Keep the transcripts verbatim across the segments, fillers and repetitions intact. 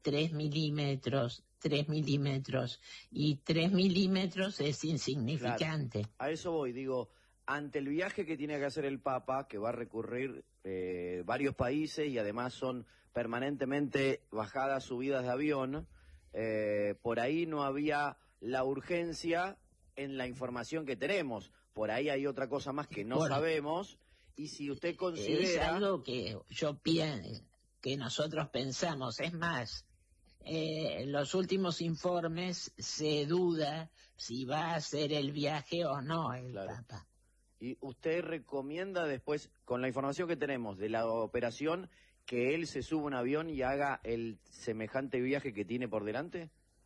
tres milímetros, tres milímetros, y tres milímetros es insignificante. Claro, a eso voy, digo, ante el viaje que tiene que hacer el Papa, que va a recorrer eh, varios países y además son permanentemente bajadas, subidas de avión, eh, por ahí no había la urgencia en la información que tenemos, por ahí hay otra cosa más que no Bueno, sabemos, y si usted considera... Es algo que yo pienso, que nosotros pensamos, es más, eh, los últimos informes se duda si va a hacer el viaje o no el Claro. Papa. ¿Y usted recomienda después, con la información que tenemos de la operación, que él se suba a un avión y haga el semejante viaje que tiene por delante?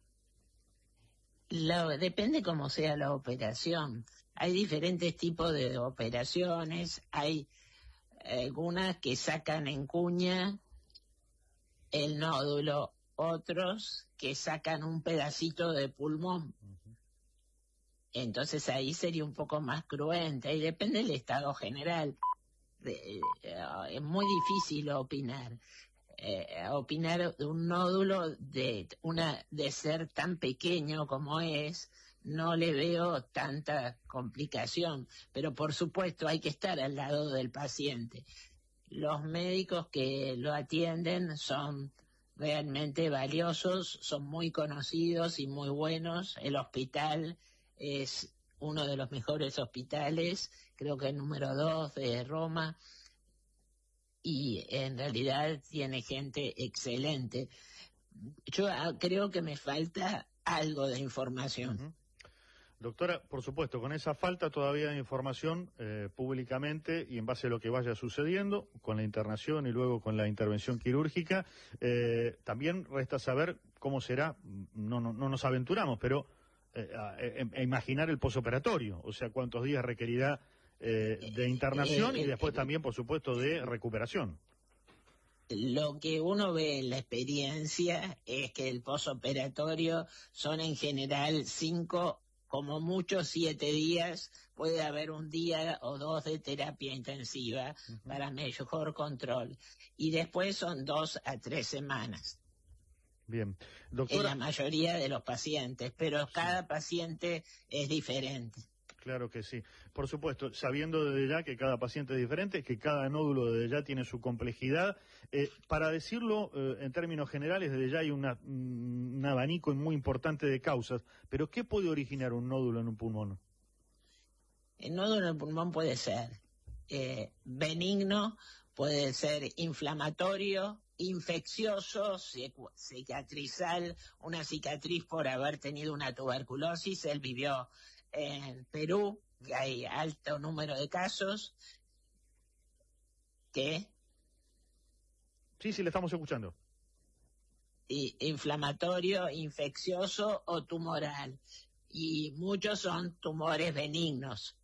Lo, depende cómo sea la operación. Hay diferentes tipos de operaciones, hay algunas que sacan en cuña el nódulo, otros que sacan un pedacito de pulmón. Uh-huh. Entonces ahí sería un poco más cruenta y depende del estado general. Eh, es muy difícil opinar. Eh, opinar de un nódulo de una de ser tan pequeño como es, no le veo tanta complicación, pero por supuesto hay que estar al lado del paciente. Los médicos que lo atienden son realmente valiosos, son muy conocidos y muy buenos. El hospital es uno de los mejores hospitales, creo que el número dos de Roma, y en realidad tiene gente excelente. Yo creo que me falta algo de información. Uh-huh. Doctora, por supuesto, con esa falta todavía de información eh, públicamente y en base a lo que vaya sucediendo, con la internación y luego con la intervención quirúrgica, eh, también resta saber cómo será, no, no, no nos aventuramos, pero eh, a, a, a imaginar el posoperatorio, o sea, cuántos días requerirá eh, de internación eh, eh, y después eh, también, por supuesto, de recuperación. Lo que uno ve en la experiencia es que el posoperatorio son en general cinco, como mucho siete días, puede haber un día o dos de terapia intensiva uh-huh. para mejor control, y después son dos a tres semanas. Bien, doctora. En la mayoría de los pacientes, pero cada sí. paciente es diferente. Claro que sí. Por supuesto, sabiendo desde ya que cada paciente es diferente, que cada nódulo desde ya tiene su complejidad. Eh, para decirlo eh, en términos generales, desde ya hay una, un abanico muy importante de causas. Pero, ¿qué puede originar un nódulo en un pulmón? El nódulo en el pulmón puede ser eh, benigno, puede ser inflamatorio, infeccioso, cicatrizal, una cicatriz por haber tenido una tuberculosis. Él vivió en Perú, que hay alto número de casos. ¿Qué? Sí, sí, le estamos escuchando. Y, inflamatorio, infeccioso o tumoral. Y muchos son tumores benignos.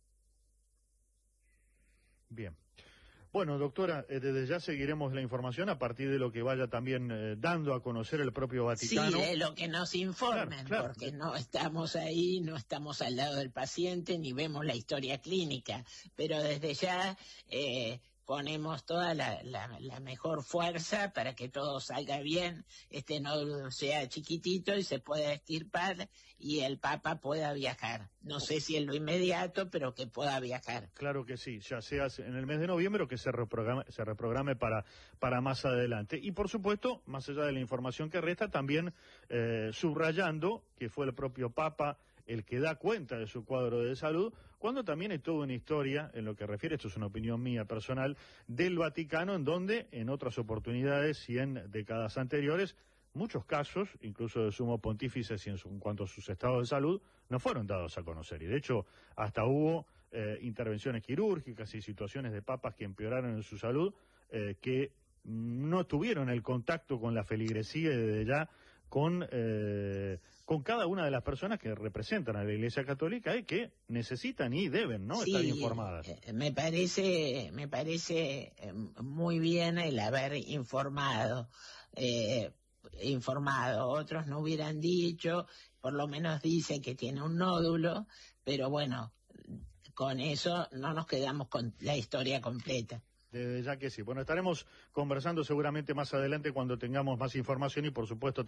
Bien. Bueno, doctora, eh, desde ya seguiremos la información a partir de lo que vaya también eh, dando a conocer el propio Vaticano. Sí, de lo que nos informen, claro, claro. porque no estamos ahí, no estamos al lado del paciente, ni vemos la historia clínica, pero desde ya eh, ponemos toda la, la, la mejor fuerza para que todo salga bien, este nódulo sea chiquitito y se pueda extirpar y el Papa pueda viajar. No sé si en lo inmediato, pero que pueda viajar. Claro que sí, ya sea en el mes de noviembre o que se reprograme, se reprograme para, para más adelante. Y por supuesto, más allá de la información que resta, también eh, subrayando que fue el propio Papa el que da cuenta de su cuadro de salud, cuando también hay toda una historia, en lo que refiere, esto es una opinión mía personal, del Vaticano, en donde en otras oportunidades y en décadas anteriores, muchos casos, incluso de sumo pontífices y en, su, en cuanto a sus estados de salud, no fueron dados a conocer. Y de hecho, hasta hubo eh, intervenciones quirúrgicas y situaciones de papas que empeoraron en su salud, eh, que no tuvieron el contacto con la feligresía y desde ya con, eh, con cada una de las personas que representan a la Iglesia Católica y que necesitan y deben, ¿no?, sí, estar informadas. Eh, me parece, me parece eh, muy bien el haber informado, eh, informado. Otros no hubieran dicho, por lo menos dice que tiene un nódulo, pero bueno, con eso no nos quedamos con la historia completa. Desde ya que sí. Bueno, estaremos conversando seguramente más adelante cuando tengamos más información y por supuesto